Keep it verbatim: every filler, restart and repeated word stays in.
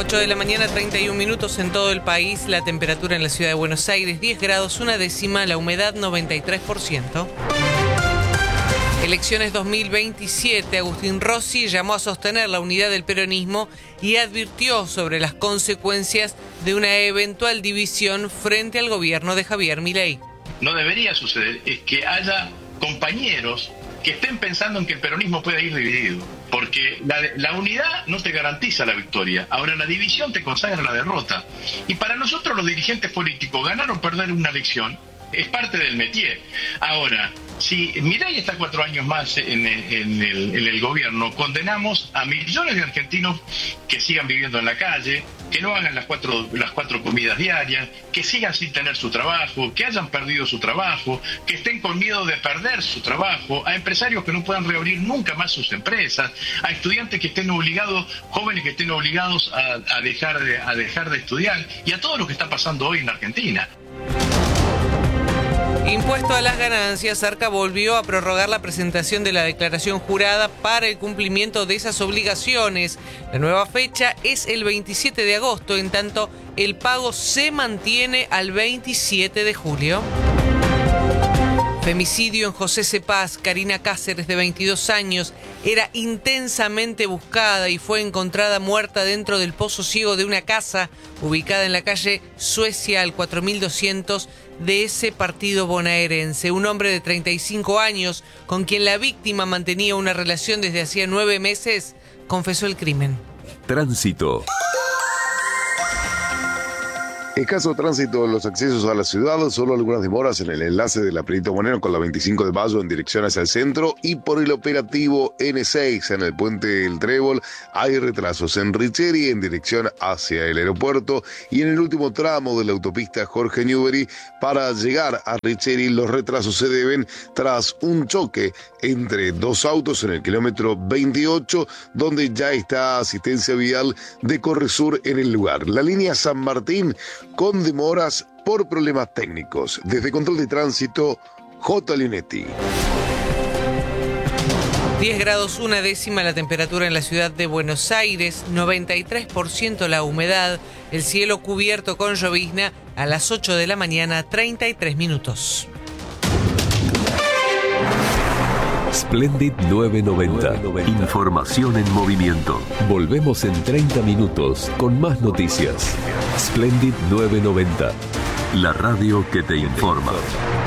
ocho de la mañana, treinta y un minutos en todo el país. La temperatura en la ciudad de Buenos Aires, diez grados, una décima. La humedad, noventa y tres por ciento. Elecciones dos mil veintisiete. Agustín Rossi llamó a sostener la unidad del peronismo y advirtió sobre las consecuencias de una eventual división frente al gobierno de Javier Milei. No debería suceder es que haya compañeros que estén pensando en que el peronismo pueda ir dividido, porque la, la unidad no te garantiza la victoria, ahora la división te consagra la derrota. Y para nosotros los dirigentes políticos, ganar o perder una elección es parte del métier. Ahora, si Milei está cuatro años más en el, en, el, en el gobierno, condenamos a millones de argentinos que sigan viviendo en la calle, que no hagan las cuatro, las cuatro comidas diarias, que sigan sin tener su trabajo, que hayan perdido su trabajo, que estén con miedo de perder su trabajo, a empresarios que no puedan reabrir nunca más sus empresas, a estudiantes que estén obligados, jóvenes que estén obligados a, a, dejar de, a dejar de estudiar, y a todo lo que está pasando hoy en Argentina. Impuesto a las ganancias, Arca volvió a prorrogar la presentación de la declaración jurada para el cumplimiento de esas obligaciones. La nueva fecha es el veintisiete de agosto, en tanto el pago se mantiene al veintisiete de julio. Femicidio en José Cepaz. Karina Cáceres, de veintidós años, era intensamente buscada y fue encontrada muerta dentro del pozo ciego de una casa ubicada en la calle Suecia al cuatro mil doscientos de ese partido bonaerense. Un hombre de treinta y cinco años, con quien la víctima mantenía una relación desde hacía nueve meses, confesó el crimen. Tránsito. Escaso tránsito en los accesos a la ciudad, solo algunas demoras en el enlace de la Perito Moreno con la veinticinco de mayo en dirección hacia el centro, y por el operativo ene seis en el puente del Trébol hay retrasos en Richeri en dirección hacia el aeropuerto, y en el último tramo de la autopista Jorge Newbery para llegar a Richeri los retrasos se deben tras un choque entre dos autos en el kilómetro veintiocho, donde ya está asistencia vial de Corresur en el lugar. La línea San Martín con demoras por problemas técnicos. Desde Control de Tránsito, J. Linetti. diez grados, una décima la temperatura en la ciudad de Buenos Aires, noventa y tres por ciento la humedad, el cielo cubierto con llovizna a las ocho de la mañana, treinta y tres minutos. Splendid nueve noventa. Información en movimiento. Volvemos en treinta minutos con más noticias. Splendid nueve noventa. La radio que te informa.